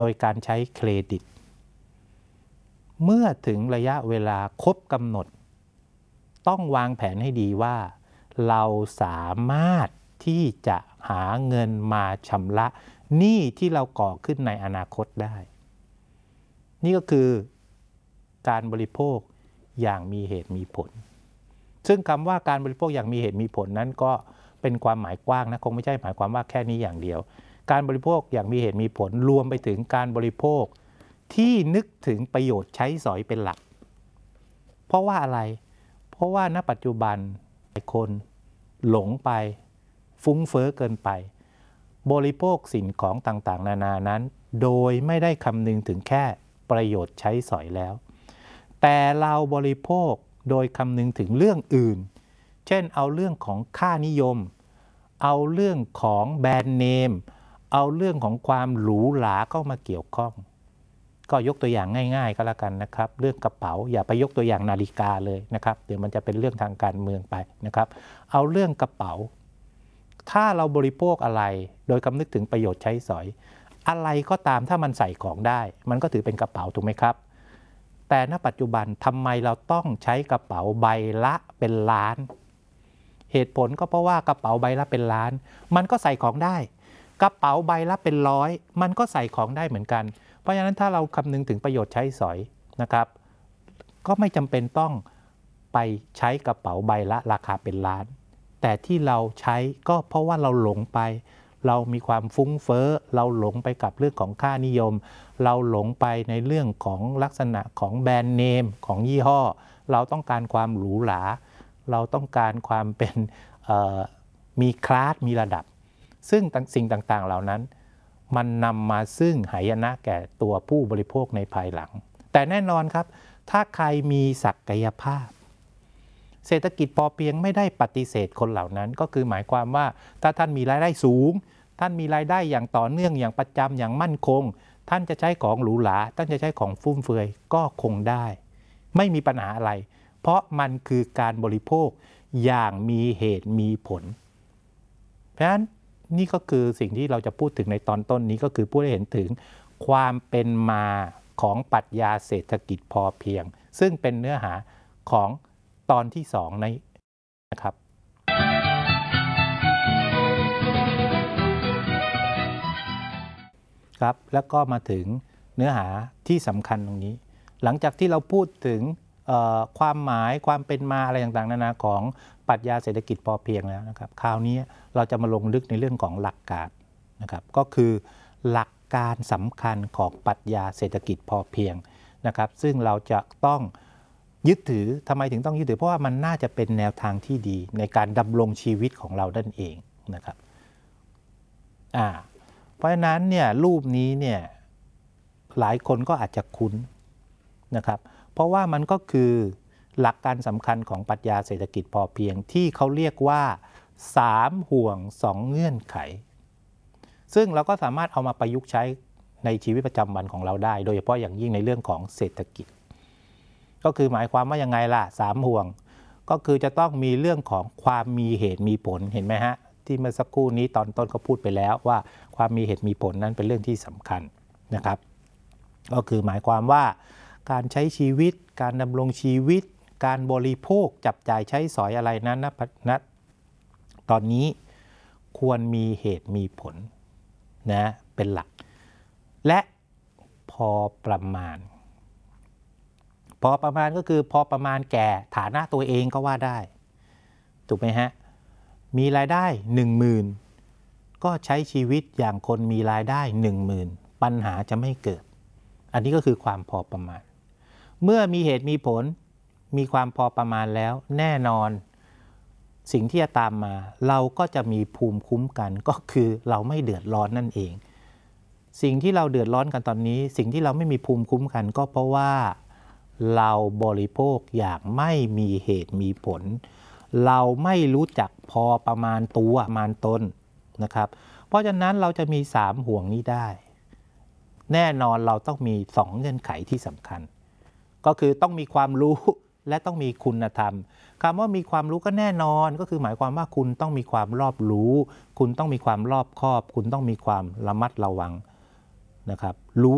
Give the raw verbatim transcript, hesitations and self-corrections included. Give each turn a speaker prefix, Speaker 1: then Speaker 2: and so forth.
Speaker 1: โดยการใช้เครดิตเมื่อถึงระยะเวลาครบกำหนดต้องวางแผนให้ดีว่าเราสามารถที่จะหาเงินมาชำระหนี้ที่เราก่อขึ้นในอนาคตได้นี่ก็คือการบริโภคอย่างมีเหตุมีผลซึ่งคำว่าการบริโภคอย่างมีเหตุมีผลนั้นก็เป็นความหมายกว้างนะคงไม่ใช่หมายความว่าแค่นี้อย่างเดียวการบริโภคอย่างมีเหตุมีผลรวมไปถึงการบริโภคที่นึกถึงประโยชน์ใช้สอยเป็นหลักเพราะว่าอะไรเพราะว่าณปัจจุบันหลายคนหลงไปฟุ้งเฟ้อเกินไปบริโภคสิ่งของต่างๆนานานั้นโดยไม่ได้คำนึงถึงแค่ประโยชน์ใช้สอยแล้วแต่เราบริโภคโดยคำนึงถึงเรื่องอื่นเช่นเอาเรื่องของค่านิยมเอาเรื่องของแบรนด์เนมเอาเรื่องของความหรูหราเข้ามาเกี่ยวข้องก็ยกตัวอย่างง่ายๆก็แล้วกันนะครับเรื่องกระเป๋าอย่าไปยกตัวอย่างนาฬิกาเลยนะครับเดี๋ยวมันจะเป็นเรื่องทางการเมืองไปนะครับเอาเรื่องกระเป๋าถ้าเราบริโภคอะไรโดยคำนึกถึงประโยชน์ใช้สอยอะไรก็ตามถ้ามันใส่ของได้มันก็ถือเป็นกระเป๋าถูกไหมครับแต่ณปัจจุบันทำไมเราต้องใช้กระเป๋าใบละเป็นล้านเหตุผลก็เพราะว่ากระเป๋าใบละเป็นล้านมันก็ใส่ของได้กระเป๋าใบละเป็นร้อยมันก็ใส่ของได้เหมือนกันเพราะฉะนั้นถ้าเราคำนึงถึงประโยชน์ใช้สอยนะครับก็ไม่จำเป็นต้องไปใช้กระเป๋าใบละราคาเป็นล้านแต่ที่เราใช้ก็เพราะว่าเราหลงไปเรามีความฟุ้งเฟ้อเราหลงไปกับเรื่องของค่านิยมเราหลงไปในเรื่องของลักษณะของแบรนด์เนมของยี่ห้อเราต้องการความหรูหราเราต้องการความเป็นมีคลาสมีระดับซึ่งสิ่งต่างๆเหล่านั้นมันนำมาซึ่งหายนะแก่ตัวผู้บริโภคในภายหลังแต่แน่นอนครับถ้าใครมีศักยภาพเศรษฐกิจพอเพียงไม่ได้ปฏิเสธคนเหล่านั้นก็คือหมายความว่าถ้าท่านมีรายได้สูงท่านมีรายได้อย่างต่อเนื่องอย่างประจำอย่างมั่นคงท่านจะใช้ของหรูหราท่านจะใช้ของฟุ่มเฟือยก็คงได้ไม่มีปัญหาอะไรเพราะมันคือการบริโภคอย่างมีเหตุมีผลเพราะฉะนั้นนี่ก็คือสิ่งที่เราจะพูดถึงในตอนต้นนี้ก็คือพูดให้เห็นถึงความเป็นมาของปรัชญาเศรษฐกิจพอเพียงซึ่งเป็นเนื้อหาของตอนที่สองในนะครับครับแล้วก็มาถึงเนื้อหาที่สำคัญตรงนี้หลังจากที่เราพูดถึงความหมายความเป็นมาอะไรต่างๆนานาของปรัชญาเศรษฐกิจพอเพียงแล้วนะครับคราวนี้เราจะมาลงลึกในเรื่องของหลักการนะครับก็คือหลักการสำคัญของปรัชญาเศรษฐกิจพอเพียงนะครับซึ่งเราจะต้องยึดถือทำไมถึงต้องยึดถือเพราะว่ามันน่าจะเป็นแนวทางที่ดีในการดำรงชีวิตของเรานั่นเองนะครับอ่าเพราะฉะนั้นเนี่ยรูปนี้เนี่ยหลายคนก็อาจจะคุ้นนะครับเพราะว่ามันก็คือหลักการสำคัญของปรัชญาเศรษฐกิจพอเพียงที่เขาเรียกว่าสามห่วงสองเงื่อนไขซึ่งเราก็สามารถเอามาประยุกต์ใช้ในชีวิตประจำวันของเราได้โดยเฉพาะอย่างยิ่งในเรื่องของเศรษฐกิจก็คือหมายความว่ายังไงล่ะสามห่วงก็คือจะต้องมีเรื่องของความมีเหตุมีผลเห็นไหมฮะที่เมื่อสักครู่นี้ตอนต้นก็พูดไปแล้วว่าความมีเหตุมีผลนั้นเป็นเรื่องที่สำคัญนะครับก็คือหมายความว่าการใช้ชีวิตการดำรงชีวิตการบริโภคจับจ่ายใช้สอยอะไรนั้นนะนะตอนนี้ควรมีเหตุมีผลนะเป็นหลักและพอประมาณพอประมาณก็คือพอประมาณแก่ฐานะตัวเองก็ว่าได้ถูกไหมฮะมีรายได้หนึ่งหมื่นก็ใช้ชีวิตอย่างคนมีรายได้หนึ่งหมื่นปัญหาจะไม่เกิดอันนี้ก็คือความพอประมาณเมื่อมีเหตุมีผลมีความพอประมาณแล้วแน่นอนสิ่งที่จะตามมาเราก็จะมีภูมิคุ้มกันก็คือเราไม่เดือดร้อนนั่นเองสิ่งที่เราเดือดร้อนกันตอนนี้สิ่งที่เราไม่มีภูมิคุ้มกันก็เพราะว่าเราบริโภคอย่างไม่มีเหตุมีผลเราไม่รู้จักพอประมาณตัวประมาณตนนะครับเพราะฉะนั้นเราจะมีสามห่วงนี้ได้แน่นอนเราต้องมีสองเงื่อนไขที่สำคัญก็คือต้องมีความรู้และต้องมีคุณธรรมคำว่ามีความรู้ก็แน่นอนก็คือหมายความว่าคุณต้องมีความรอบรู้คุณต้องมีความรอบคอบคุณต้องมีความระมัดระวังนะครับรู้